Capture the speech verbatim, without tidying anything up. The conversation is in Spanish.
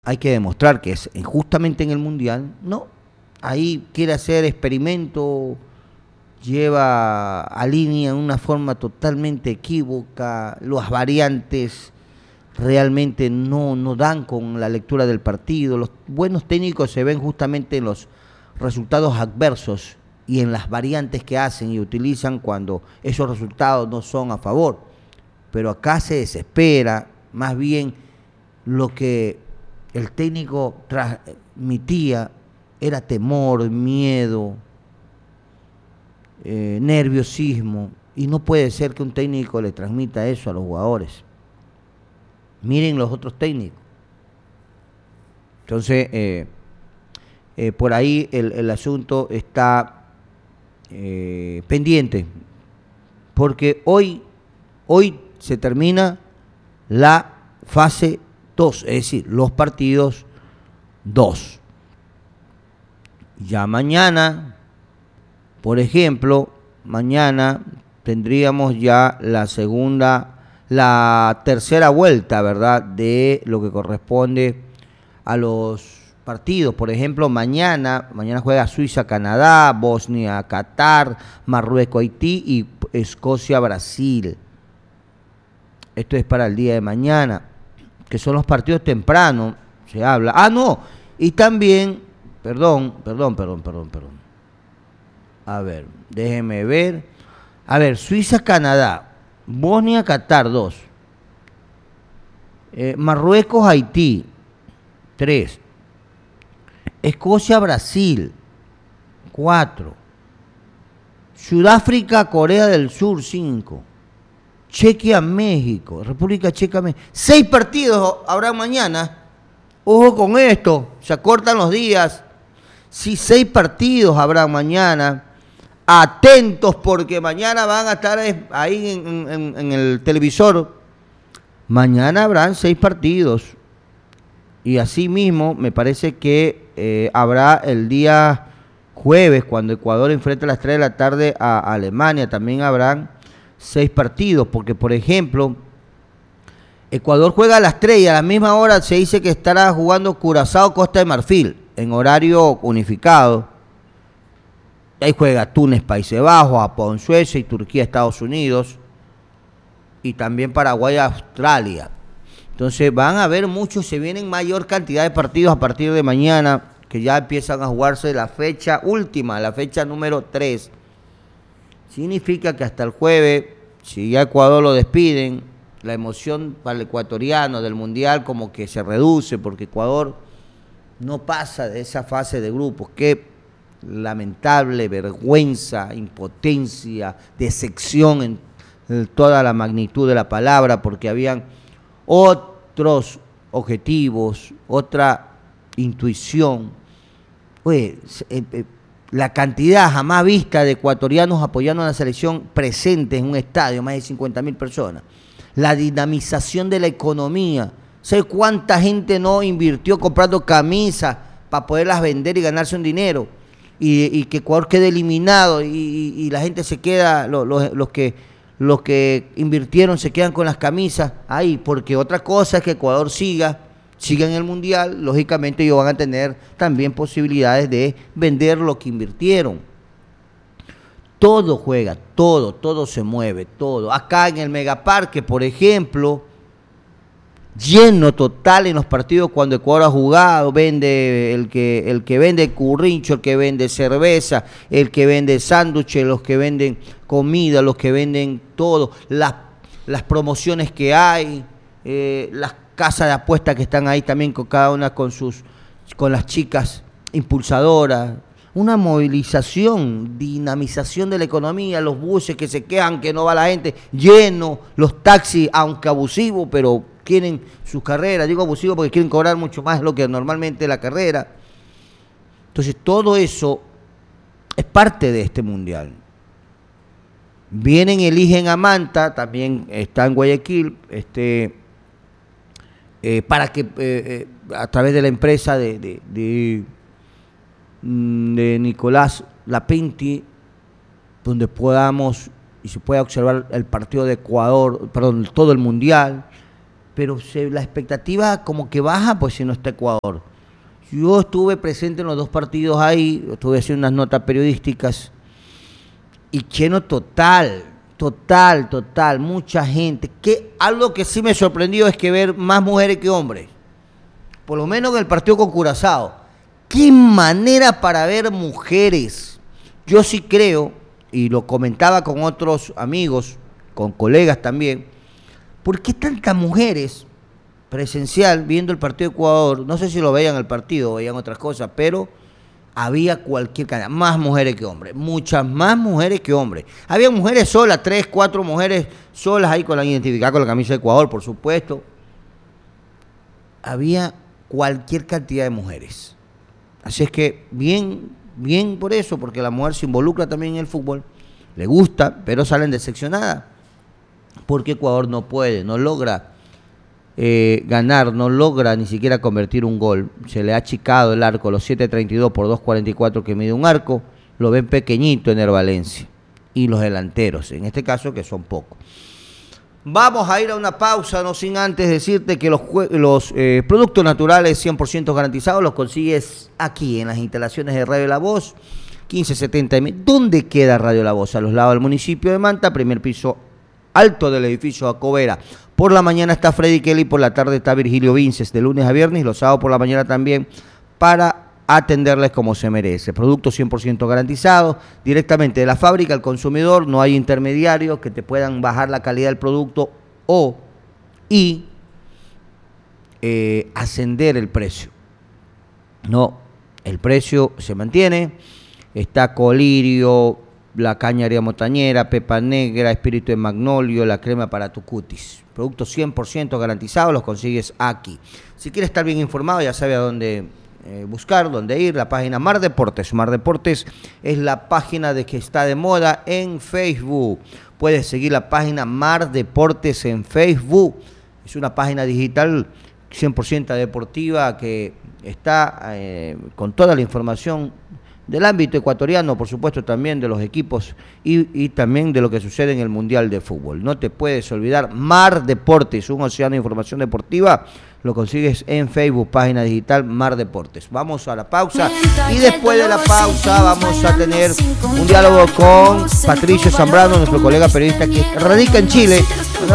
hay que demostrar que es justamente en el Mundial, no. Ahí quiere hacer experimento, lleva a línea de una forma totalmente equívoca, las variantes realmente no, no dan con la lectura del partido. Los buenos técnicos se ven justamente en los resultados adversos y en las variantes que hacen y utilizan cuando esos resultados no son a favor. Pero acá se desespera, más bien lo que el técnico transmitía era temor, miedo, eh, nerviosismo, y no puede ser que un técnico le transmita eso a los jugadores. Miren los otros técnicos. Entonces, eh, eh, por ahí el, el asunto está eh, pendiente, porque hoy, hoy se termina la fase dos, es decir, los partidos dos. Ya mañana, por ejemplo, mañana tendríamos ya la segunda, la tercera vuelta, ¿verdad?, de lo que corresponde a los partidos. Por ejemplo, mañana, mañana juega Suiza, Canadá, Bosnia, Qatar, Marruecos, Haití y Escocia, Brasil. Esto es para el día de mañana, que son los partidos tempranos, se habla. Ah, no, y también, perdón, perdón, perdón, perdón, perdón. A ver, déjeme ver. A ver, Suiza, Canadá, Bosnia, Qatar, dos. Eh, Marruecos, Haití, tres. Escocia, Brasil, cuatro. Sudáfrica, Corea del Sur, cinco. Chequia, México, República Checa, México. Seis partidos habrá mañana. Ojo con esto, se acortan los días. Sí, seis partidos habrá mañana. Atentos porque mañana van a estar ahí en, en, en el televisor. Mañana habrán seis partidos. Y así mismo me parece que eh, habrá el día jueves, cuando Ecuador enfrenta a las tres de la tarde a Alemania, también habrán seis partidos, porque por ejemplo, Ecuador juega a las tres y a la misma hora se dice que estará jugando Curazao, Costa de Marfil, en horario unificado. Ahí juega Túnez, Países Bajos, Japón, Suecia y Turquía, Estados Unidos, y también Paraguay, Australia. Entonces van a haber muchos, se vienen mayor cantidad de partidos a partir de mañana, que ya empiezan a jugarse la fecha última, la fecha número tres. Significa que hasta el jueves, si ya Ecuador lo despiden, la emoción para el ecuatoriano del Mundial como que se reduce, porque Ecuador no pasa de esa fase de grupos. Qué lamentable, vergüenza, impotencia, decepción en, en toda la magnitud de la palabra, porque habían otros objetivos, otra intuición. Oye, eh, eh, la cantidad jamás vista de ecuatorianos apoyando a la selección presentes en un estadio, más de cincuenta mil personas. La dinamización de la economía. ¿Sabe cuánta gente no invirtió comprando camisas para poderlas vender y ganarse un dinero? Y, y que Ecuador quede eliminado y, y, y la gente se queda, los, los, los, que, los que invirtieron se quedan con las camisas ahí. Porque otra cosa es que Ecuador siga. sigan en el Mundial, lógicamente ellos van a tener también posibilidades de vender lo que invirtieron. Todo juega, todo, todo se mueve, todo. Acá en el Megaparque, por ejemplo, lleno total en los partidos cuando Ecuador ha jugado, vende el que, el que vende currincho, el que vende cerveza, el que vende sándwiches, los que venden comida, los que venden todo, las, las promociones que hay, eh, las casas de apuestas que están ahí también, con cada una con sus, con las chicas impulsadoras, una movilización, dinamización de la economía, los buses que se quejan que no va la gente, lleno, los taxis, aunque abusivos, pero quieren sus carreras, digo abusivos porque quieren cobrar mucho más de lo que normalmente la carrera. Entonces todo eso es parte de este mundial. Vienen, eligen a Manta, también está en Guayaquil, este Eh, para que eh, eh, a través de la empresa de, de, de, de Nicolás Lapinti, donde podamos y se pueda observar el partido de Ecuador, perdón, todo el mundial, pero se, la expectativa como que baja, pues si no está Ecuador. Yo estuve presente en los dos partidos ahí, estuve haciendo unas notas periodísticas, y lleno total, total, total, mucha gente. Que algo que sí me sorprendió es que ver más mujeres que hombres, por lo menos en el partido con Curazao. ¡Qué manera para ver mujeres! Yo sí creo, y lo comentaba con otros amigos, con colegas también, ¿por qué tantas mujeres presencial viendo el partido de Ecuador? No sé si lo veían el partido o veían otras cosas, pero había cualquier cantidad, más mujeres que hombres, muchas más mujeres que hombres. Había mujeres solas, tres, cuatro mujeres solas ahí con la identificada con la camisa de Ecuador, por supuesto. Había cualquier cantidad de mujeres. Así es que bien, bien por eso, porque la mujer se involucra también en el fútbol, le gusta, pero salen decepcionadas, porque Ecuador no puede, no logra eh, ganar, no logra ni siquiera convertir un gol. Se le ha achicado el arco, los siete treinta y dos por dos cuarenta y cuatro que mide un arco, lo ven pequeñito en el Valencia. Y los delanteros, en este caso, que son pocos. Vamos a ir a una pausa, no sin antes decirte que los, los eh, productos naturales cien por ciento garantizados los consigues aquí en las instalaciones de Radio La Voz, quince setenta M. ¿Dónde queda Radio La Voz? A los lados del municipio de Manta, primer piso alto del edificio Acobera. Por la mañana está Freddy Kelly, por la tarde está Virgilio Vinces, de lunes a viernes, y los sábados por la mañana también, para atenderles como se merece. Productos cien por ciento garantizados, directamente de la fábrica al consumidor, no hay intermediarios que te puedan bajar la calidad del producto o y eh, ascender el precio. No, el precio se mantiene, está colirio, la cañaria montañera, pepa negra, espíritu de magnolio, la crema para tu cutis. Productos cien por ciento garantizados, los consigues aquí. Si quieres estar bien informado, ya sabes a dónde Eh, buscar, dónde ir, la página Mar Deportes. Mar Deportes es la página de que está de moda en Facebook. Puedes seguir la página Mar Deportes en Facebook. Es una página digital cien por ciento deportiva que está eh, con toda la información del ámbito ecuatoriano, por supuesto también de los equipos y, y también de lo que sucede en el Mundial de Fútbol. No te puedes olvidar, Mar Deportes, un océano de información deportiva. Lo consigues en Facebook, página digital Mar Deportes. Vamos a la pausa y después de la pausa vamos a tener un diálogo con Patricio Zambrano, nuestro colega periodista que radica en Chile.